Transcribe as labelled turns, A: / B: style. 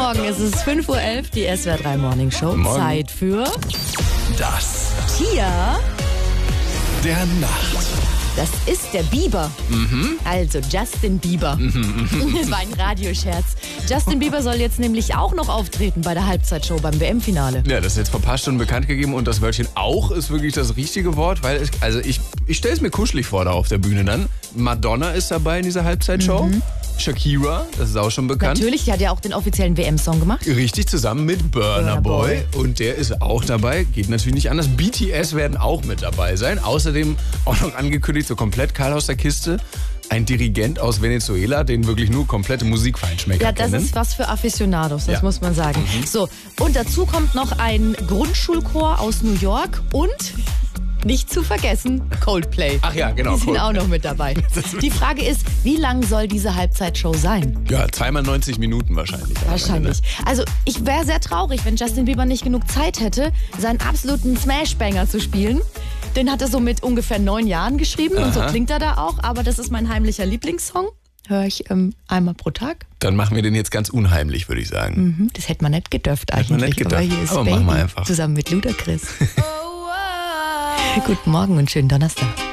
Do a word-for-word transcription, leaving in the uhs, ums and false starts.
A: Morgen, es ist fünf Uhr elf, die S W R drei Morning Show.
B: Morgen.
A: Zeit für
B: Das
A: Tier
B: der Nacht.
A: Das ist der Bieber.
B: Mhm.
A: Also Justin Bieber. Das war ein Radioscherz. Justin Bieber soll jetzt nämlich auch noch auftreten bei der Halbzeitshow beim W M-Finale.
B: Ja, das ist jetzt vor ein paar Stunden bekannt gegeben und das Wörtchen auch ist wirklich das richtige Wort, weil ich, also ich, ich stelle es mir kuschelig vor da auf der Bühne dann. Madonna ist dabei in dieser Halbzeitshow. Mhm. Shakira, das ist auch schon bekannt.
A: Natürlich, die hat ja auch den offiziellen W M-Song gemacht.
B: Richtig, zusammen mit Burna
A: Burna
B: Boy.
A: Boy.
B: Und der ist auch dabei. Geht natürlich nicht anders. B T S werden auch mit dabei sein. Außerdem auch noch angekündigt, so komplett Karl aus der Kiste. Ein Dirigent aus Venezuela, den wirklich nur komplette Musikfeinschmecker
A: Ja, das
B: kennen.
A: ist was für Aficionados, das
B: Ja.
A: muss man sagen.
B: Mhm.
A: So, und dazu kommt noch ein Grundschulchor aus New York und, nicht zu vergessen, Coldplay.
B: Ach ja, genau.
A: Die sind
B: Coldplay.
A: auch noch mit dabei. Die Frage ist, wie lang soll diese Halbzeitshow sein?
B: Ja, zweimal neunzig Minuten wahrscheinlich.
A: Wahrscheinlich. Also ich wäre sehr traurig, wenn Justin Bieber nicht genug Zeit hätte, seinen absoluten Smashbanger zu spielen. Den hat er so mit ungefähr neun Jahren geschrieben und so
B: Aha.
A: klingt er da auch. Aber das ist mein heimlicher Lieblingssong. Höre ich ähm, einmal pro Tag.
B: Dann machen wir den jetzt ganz unheimlich, würde ich sagen.
A: Mhm, das hätte man nicht gedürft eigentlich.
B: man nicht gedacht.
A: Aber hier ist
B: Aber
A: Baby
B: machen wir einfach.
A: zusammen mit Ludacris. Guten Morgen und schönen Donnerstag.